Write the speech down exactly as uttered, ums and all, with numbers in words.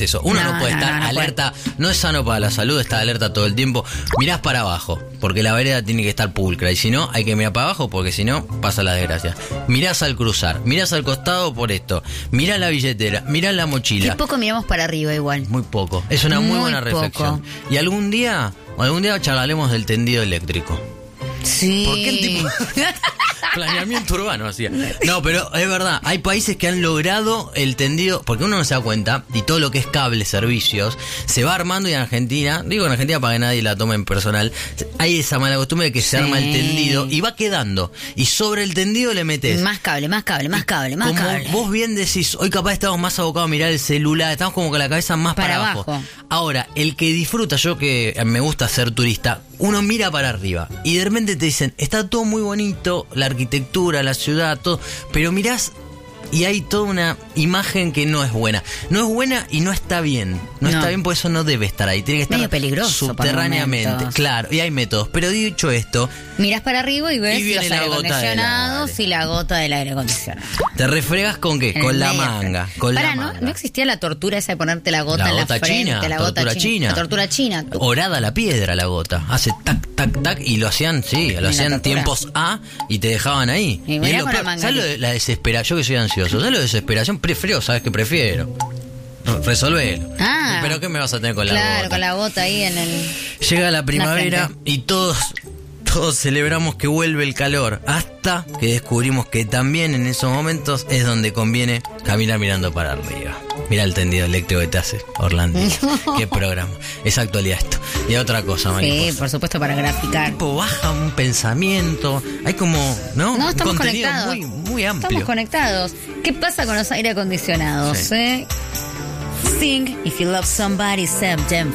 eso. Uno no, no puede no, estar no, no alerta, puede. no es sano para la salud estar alerta todo el tiempo. Mirás para abajo, porque la vereda tiene que estar pulcra, y si no, hay que mirar para abajo, porque si no, pasa la desgracia. Mirás al cruzar, mirás al costado por esto, mirás la billetera, mirás la mochila. Qué poco miramos para arriba igual. Muy poco, es una muy, Muy buena poco. reflexión. Y algún día, algún día charlaremos del tendido eléctrico. Sí. ¿Por qué el tipo planeamiento urbano hacía? No, pero es verdad, hay países que han logrado el tendido, porque uno no se da cuenta, y todo lo que es cable, servicios, se va armando, y en Argentina, digo en Argentina para que nadie la tome en personal, hay esa mala costumbre de que se Sí. arma el tendido y va quedando, y sobre el tendido le metes. Más cable, más cable, más cable, más Como cable. vos bien decís, hoy capaz estamos más abocados a mirar el celular, estamos como con la cabeza más para, Para abajo. abajo. Ahora, el que disfruta, yo que me gusta ser turista, uno mira para arriba y de repente te dicen, está todo muy bonito, la arquitectura, la ciudad, todo, pero mirás y hay toda una imagen que no es buena. No es buena y no está bien. No, No. está bien, por eso no debe estar ahí. Tiene que estar Medio peligroso por subterráneamente. momentos. Claro, y hay métodos. Pero dicho esto, Mirás para arriba y ves Y viene los la aire gota del acondicionados aire. y la gota del aire acondicionado. ¿te refregas con qué? En Con el la medio. manga. Con Pará, la ¿no? manga. ¿No existía la tortura esa de ponerte la gota La en la gota frente? china, la gota tortura china. La tortura china. Tú- Orada la piedra la gota. Hace tac, tac, tac. Y lo hacían, sí, lo la hacían tortura. tiempos A y te dejaban ahí. Y Y mirá es lo con la peor. manga ¿Sabes lo aquí. de la desesperación? Yo que soy ansioso. ¿Sabes lo de desesperación? Prefiero, ¿sabes qué prefiero? Resolverlo. Ah. ¿Pero qué me vas a tener con la Claro, gota? con la gota ahí en el... Llega la primavera frente. y todos, todos celebramos que vuelve el calor, hasta que descubrimos que también en esos momentos es donde conviene caminar mirando para arriba. Mira el tendido eléctrico que te hace, Orlando. Qué programa. Es actualidad esto. Y otra cosa, mariposa. Sí, por supuesto, para graficar. Tipo, baja un pensamiento, hay como, ¿no? No, un estamos contenido conectados. muy, muy amplio. Estamos conectados. ¿Qué pasa con los aire acondicionados, Sí. eh? Sing, if you love somebody, send them